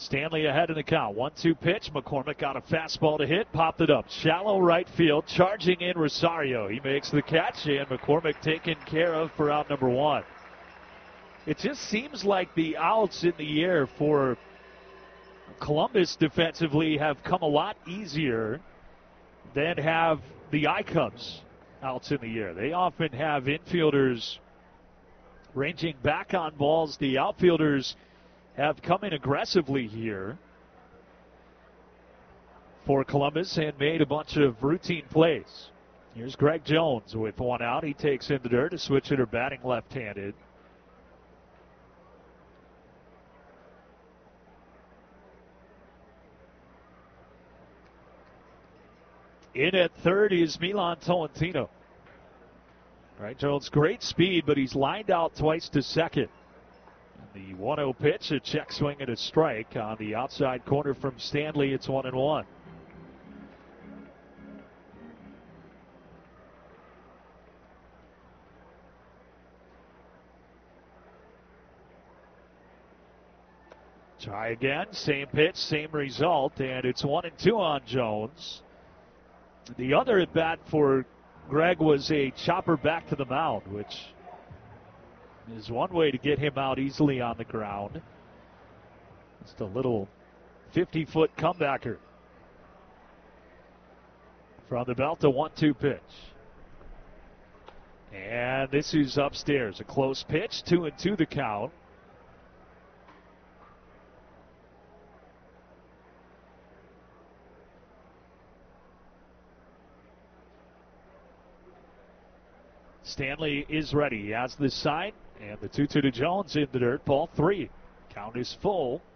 Stanley ahead in the count. 1-2 pitch. McCormick got a fastball to hit, popped it up. Shallow right field, charging in Rosario. He makes the catch, and McCormick taken care of for out number one. It just seems like the outs in the air for Columbus defensively have come a lot easier than have the I-Cubs outs in the air. They often have infielders ranging back on balls. The outfielders have come in aggressively here for Columbus and made a bunch of routine plays. Here's Greg Jones with one out. He takes in the dirt. A switch hitter batting left-handed. In at third is Milan Tolentino. Greg Jones, great speed, but he's lined out twice to second. The 1-0 pitch, a check swing and a strike on the outside corner from Stanley. It's 1-1. Try again, same pitch, same result, and it's 1-2 on Jones. The other at bat for Greg was a chopper back to the mound, which is one way to get him out easily on the ground. Just a little 50-foot comebacker. From the belt, a 1-2 pitch. And this is upstairs. A close pitch, 2-2 the count. Stanley is ready. He has this side, and the 2-2 to Jones in the dirt. Ball 3. Count is full.